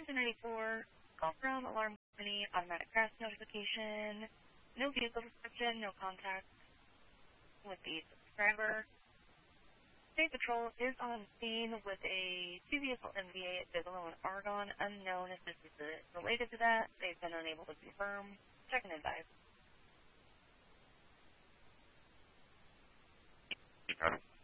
1094, call from Alarm Company, automatic crash notification, no vehicle description, no contact with the subscriber. State Patrol is on scene with a two-vehicle MVA at Bigelow and Argonne. Unknown if this is related to that. They've been unable to confirm. Check and advise.